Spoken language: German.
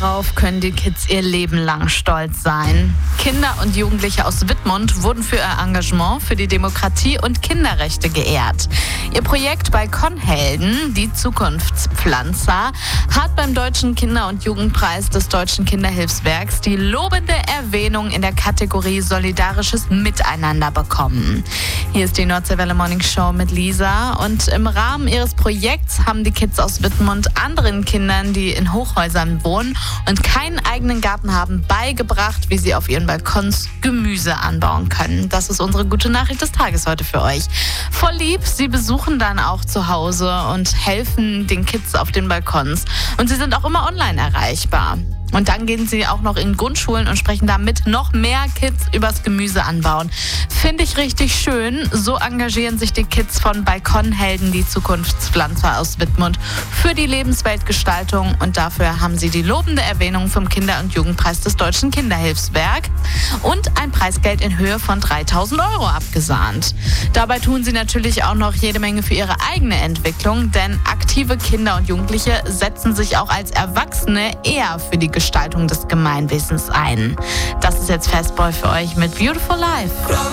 Darauf können die Kids ihr Leben lang stolz sein. Kinder und Jugendliche aus Wittmund wurden für ihr Engagement für die Demokratie und Kinderrechte geehrt. Ihr Projekt Balkonhelden, die Zukunftspflanzer, hat beim Deutschen Kinder- und Jugendpreis des Deutschen Kinderhilfswerks die lobende Erwähnung in der Kategorie Solidarisches Miteinander bekommen. Hier ist die Nordseewelle Morning Show mit Lisa und im Rahmen ihres Projekts haben die Kids aus Wittmund anderen Kindern, die in Hochhäusern wohnen und keinen eigenen Garten haben, beigebracht, wie sie auf ihren Balkons Gemüse anbauen können. Das ist unsere gute Nachricht des Tages heute für euch. Voll lieb, sie besuchen dann auch zu Hause und helfen den Kids auf den Balkons. Und sie sind auch immer online erreichbar. Und dann gehen sie auch noch in Grundschulen und sprechen da mit noch mehr Kids übers Gemüse anbauen. Finde ich richtig schön. So engagieren sich die Kids von Balkonhelden, die Zukunftspflanzer aus Wittmund, für die Lebensweltgestaltung. Und dafür haben sie die lobende Erwähnung vom Kinder- und Jugendpreis des Deutschen Kinderhilfswerk und ein Preisgeld in Höhe von 3.000 € abgesahnt. Dabei tun sie natürlich auch noch jede Menge für ihre eigene Entwicklung, denn aktive Kinder und Jugendliche setzen sich auch als Erwachsene eher für die Gestaltung des Gemeinwesens ein. Das ist jetzt Fastboy für euch mit Beautiful Life.